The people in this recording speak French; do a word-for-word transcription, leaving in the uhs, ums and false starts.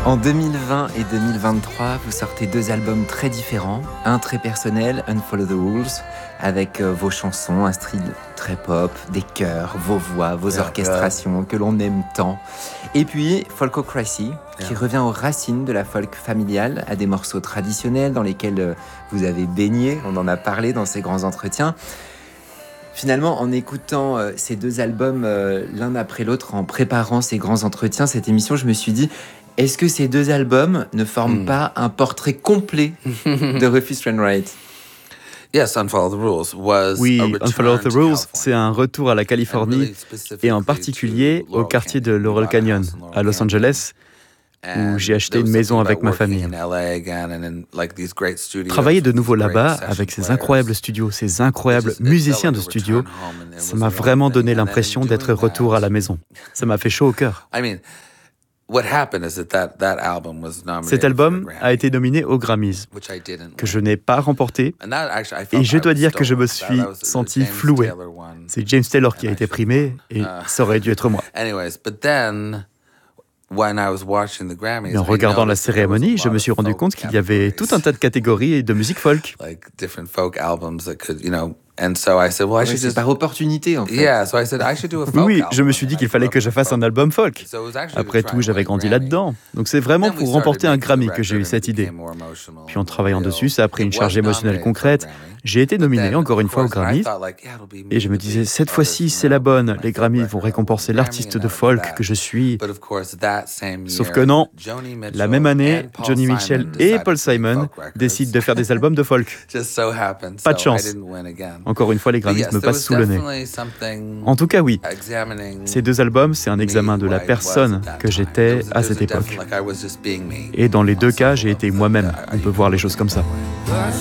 En deux mille vingt et deux mille vingt-trois, vous sortez deux albums très différents. Un très personnel, Unfollow the Rules, avec euh, vos chansons, un style très pop, des chœurs, vos voix, vos Yeah, orchestrations que l'on aime tant. Et puis Folkocracy, qui Yeah. revient aux racines de la folk familiale, à des morceaux traditionnels dans lesquels euh, vous avez baigné, on en a parlé dans ces grands entretiens. Finalement, en écoutant euh, ces deux albums euh, l'un après l'autre, en préparant ces grands entretiens, cette émission, je me suis dit, est-ce que ces deux albums ne forment Mm. pas un portrait complet de Rufus Wainwright? Yes, Unfollow the Rules was Oui, a return Unfollow the to Rules, California. c'est un retour à la And Californie really specifically et en particulier to au Laurel quartier de Canyon. We Laurel bought a Canyon, house in Laurel à Los Canyon. Angeles, And où j'ai acheté there was une maison something avec about ma working famille. in L A again and in, like, these great studios Travailler de with nouveau these great là-bas session avec ces players. incroyables studios, ces incroyables It just- it musiciens felt de like a studio, return home and there ça was m'a one vraiment thing. donné And then l'impression in d'être doing retour that, à la maison. Ça m'a fait chaud au cœur. I mean, what happened is that that, that album was nominated Cet for a album Grammy, a été nominé aux Grammys, which I didn't que win. je n'ai pas remporté, And that actually, I et felt je I dois was dire que je me stolen. suis That was the senti James floué. Taylor one. C'est James Taylor qui a And été I primé, et Uh, ça aurait dû être moi. Anyways, but then when I was watching the Grammys, Mais en I regardant la noticed that there was a cérémonie, je lot me of suis rendu folk compte qu'il y avait tout un categories, tas de catégories de musique folk. like different folk albums that could, you know, and so I said, well, I Ouais, should c'est just, par opportunité, en fait. yeah, so I said I should do a Oui, folk oui, album. je me suis dit And I qu'il fallait grew que up je in fasse un folk. album folk. So it was actually to Après try tout, and j'avais win a grandi Grammy. là-dedans. Donc c'est vraiment Then we pour started remporter un making the Grammy que record j'ai eu and cette it idée. became more emotional Puis en and travaillant more dessus, real. ça a pris It une was charge émotionnelle nominated for a concrète. Grammy. J'ai été But nominé then, encore une of fois aux course, I Grammys. thought, like, yeah, it'll be Et je me me, the disais, big cette fois-ci, artist, c'est la you know, bonne. my Les folk Grammys record, vont I'll win récompenser a l'artiste Grammy de and out of folk that. que je suis. But of course, that same Sauf year, que non, Joni Mitchell la même année, and Paul Johnny Simon Mitchell et decided Paul to make Simon folk records. décident de faire des albums de folk. Just so happened, Pas de so I chance. didn't win again. Encore une fois, les But Grammys yes, me there passent was sous le nez. definitely something En tout cas, oui. examining Ces deux albums, c'est un examen de me, la who I was personne at that que time. j'étais There was- à there cette was a époque. definite, like, I was just being me. Et dans les deux On cas, some j'ai été level, moi-même. that I- On peut voir les choses comme ça. that way.